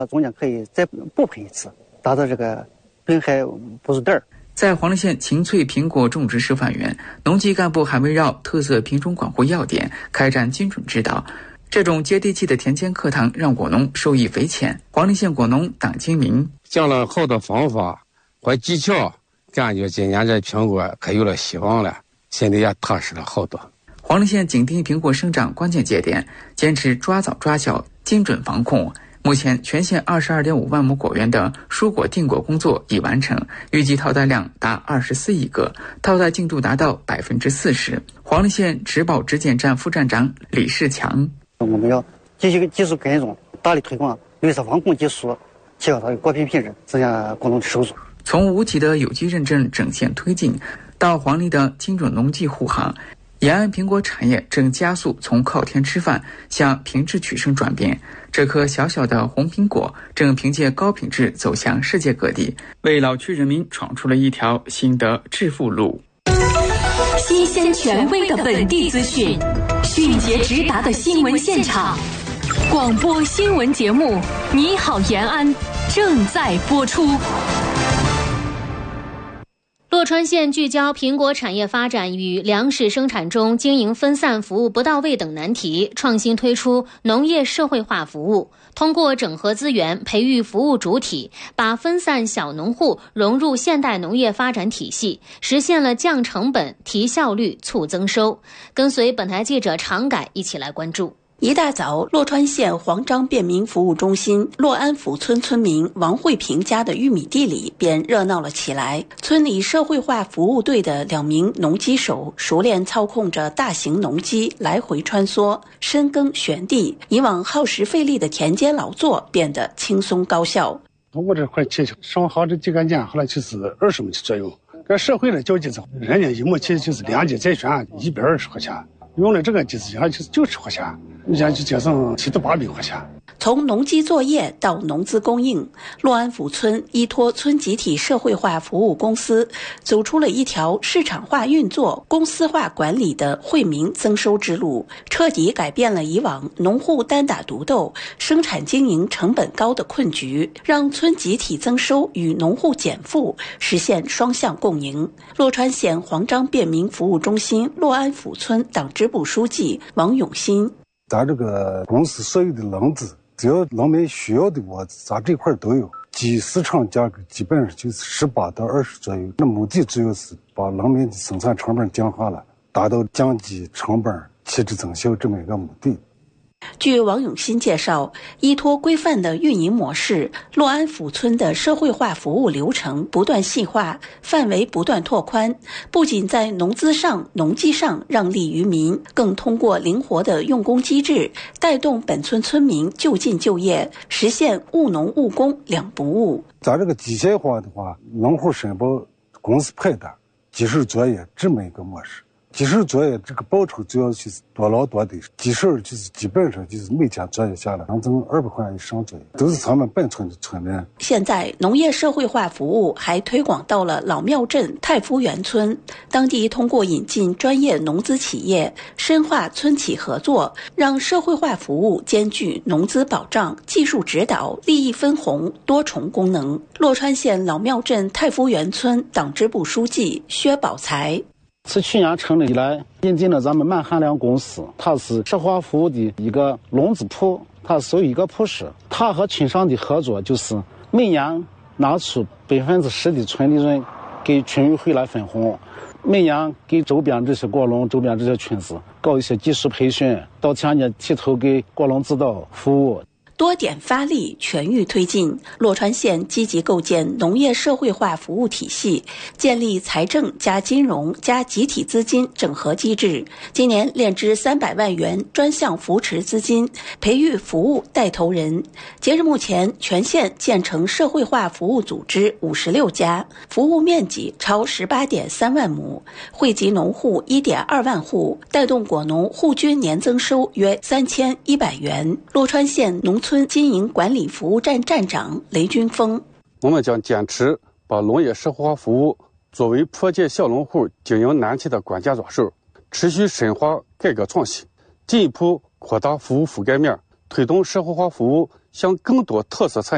中间可以再补喷一次，达到这个病害不入袋。 在黄陵县秦翠苹果种植示范园，农技干部还围绕特色品种管护要点开展精准指导。这种接地气的田间课堂让果农受益匪浅。黄陵县果农党金明讲了好的方法和技巧，感觉今年这苹果可有了希望了，心里也踏实了好多。 黄陵县紧盯苹果生长关键节点，坚持抓早抓小，精准防控。目前全县22.5万亩果园的蔬果定果工作已完成，预计套袋量达24亿个，套袋进度达到40%。黄陵县植保质检站副站长李世强： 我们要继续技术跟踪，大力推广绿色防控技术，提高它的果品品质，增加果农的收入。 从无体的有机认证整线推进，到黄陵的精准农技护航，延安苹果产业正加速从靠天吃饭向品质取胜转变。这颗小小的红苹果正凭借高品质走向世界各地，为老区人民闯出了一条新的致富路。 新鲜权威的本地资讯，迅捷直达的新闻现场，广播新闻节目《你好延安》正在播出。 洛川县聚焦苹果产业发展与粮食生产中经营分散、服务不到位等难题，创新推出农业社会化服务，通过整合资源、培育服务主体，把分散小农户融入现代农业发展体系，实现了降成本、提效率、促增收。跟随本台记者常改一起来关注。 一大早，洛川县黄章便民服务中心洛安府村村民王慧平家的玉米地里便热闹了起来。村里社会化服务队的2名农机手熟练操控着大型农机来回穿梭、深耕选地，以往耗时费力的田间劳作变得轻松高效。 我这块地上好这几个年，后来就是20亩左右。跟社会的交集之后，人家一亩地就是2级再选120块钱，用了这个地之下就是90块钱。人家就节省7到8百块钱。 从农机作业到农资供应，洛安府村依托村集体社会化服务公司，走出了一条市场化运作、公司化管理的惠民增收之路，彻底改变了以往农户单打独斗、生产经营成本高的困局，让村集体增收与农户减负实现双向共赢。洛川县黄章便民服务中心洛安府村党支部书记王永新： 咱这个公司所有的轮子，只要农民需要的窝子，咱这块都有。基市场价格基本上就是18到20左右。那目的主要是把农民的生产成本降下来，达到降低成本、提质增效这么一个目的。 据王永新介绍，依托规范的运营模式，洛安府村的社会化服务流程不断细化，范围不断拓宽，不仅在农资上、农技上让利于民，更通过灵活的用工机制，带动本村村民就近就业，实现务农务工两不误。 咱这个机械化的话，农户申报公司派单、技术作业这么一个模式。技术作业这个报酬主要就是多劳多得，技术就是基本上就是每天作业下来能挣200块以上左右，都是咱们本村的村民。 现在农业社会化服务还推广到了老庙镇太夫园村，当地通过引进专业农资企业，深化村企合作，让社会化服务兼具农资保障、技术指导、利益分红多重功能。洛川县老庙镇太夫园村党支部书记薛宝才： 自去年成立以来，引进了咱们慢含量公司，它是社会化服务的一个笼子铺，它属于一个铺市。它和村上的合作就是每年拿出10%的纯利润给村委会来分红，每年给周边这些果农、周边这些村子搞一些技术培训，到田间提头给果农指导服务。 多点发力，全域推进。洛川县积极构建农业社会化服务体系，建立财政加金融加集体资金整合机制。今年练支300万元专项扶持资金，培育服务带头人。截至目前，全县建成社会化服务组织56家，服务面积超18.3万亩，惠及农户1.2万户，带动果农户均年增收约3100元。洛川县农村经营管理服务站站长雷军峰： 我们将坚持把农业社会化服务作为破解小农户经营难题的关键抓手，持续深化改革创新，进一步扩大服务覆盖面，推动社会化服务向更多特色产业